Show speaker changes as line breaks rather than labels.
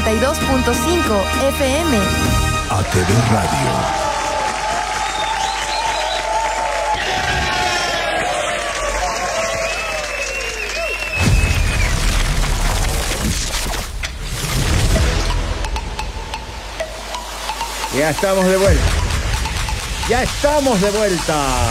92.5 FM.
ATV Radio.
Ya estamos de vuelta. Ya estamos de vuelta.